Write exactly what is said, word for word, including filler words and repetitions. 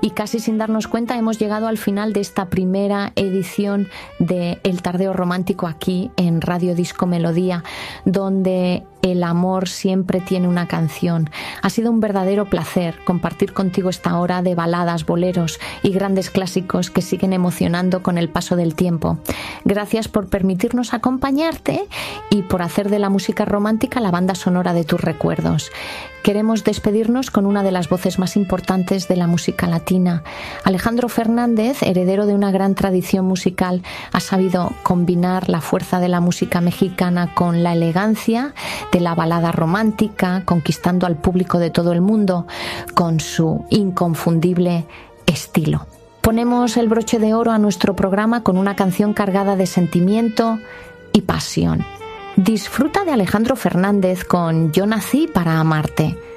Y casi sin darnos cuenta hemos llegado al final de esta primera edición de El Tardeo Romántico aquí en Radio Disco Melodía, donde el amor siempre tiene una canción. Ha sido un verdadero placer compartir contigo esta hora de baladas, boleros y grandes clásicos que siguen emocionando con el paso del tiempo. Gracias por permitirnos acompañarte y por hacer de la música romántica la banda sonora de tus recuerdos. Queremos despedirnos con una de las voces más importantes de la música latina. Alejandro Fernández, heredero de una gran tradición musical, ha sabido combinar la fuerza de la música mexicana con la elegancia de la balada romántica, conquistando al público de todo el mundo con su inconfundible estilo. Ponemos el broche de oro a nuestro programa con una canción cargada de sentimiento y pasión. Disfruta de Alejandro Fernández con Yo nací para amarte.